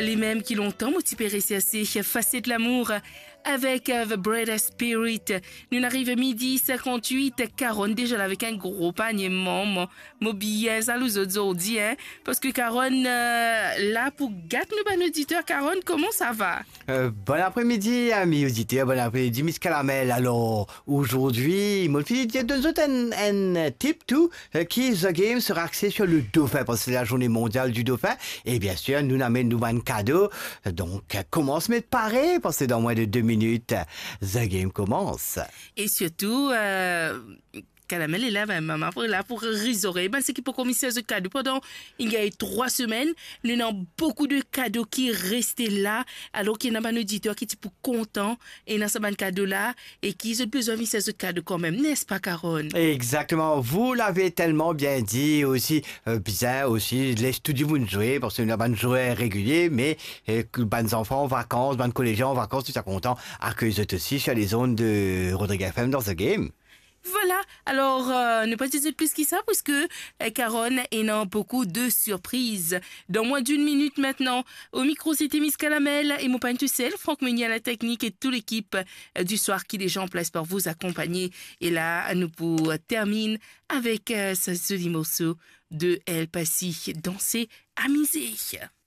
Les mêmes qui longtemps motivé réussi à ces facettes de l'amour avec The Brother Spirit. Nous arrivons midi 58, Caronne déjà là avec un gros panier maman. Bien ça nous autres dit, hein, parce que Caronne là pour gâter nos auditeurs. Caronne, comment ça va? Bon après-midi, amis auditeurs, bon après-midi, Miss Caramel. Alors, aujourd'hui, mon fils dit de nous un tip tout, qui The Game sera axé sur le dauphin, parce que c'est la journée mondiale du dauphin. Et bien sûr, nous amènons un cadeau. Donc, comment se mettre paré, parce que dans moins de 2 minutes, The Game commence. Et surtout, Caramel est là, maman, pour risorer. C'est qu'il peut commissaire ce cadeau. Pendant, il y a eu 3 semaines, nous avons beaucoup de cadeaux qui restaient là, alors qu'il y a un auditeur qui est pour content, et dans ce cadeau-là, et qui ont besoin de ce cadeau quand même, n'est-ce pas, Caronne? Exactement, vous l'avez tellement bien dit aussi, bien aussi, les studios vous jouer, parce que nous avons joué régulier, mais les enfants en vacances, les collégiens en vacances, tout ça content, accueillent aussi sur les zones de Rodrigue FM dans The Game. Voilà, alors ne pas dire plus que ça, puisque Caronne a beaucoup de surprises. Dans moins d'1 minute maintenant, au micro c'était Miss Caramel et mon pain Tussel, Franck Meunier à la technique et toute l'équipe du soir qui est déjà en place pour vous accompagner. Et là, nous pour termine avec ce joli morceau de El Passi, Danser, Amuser.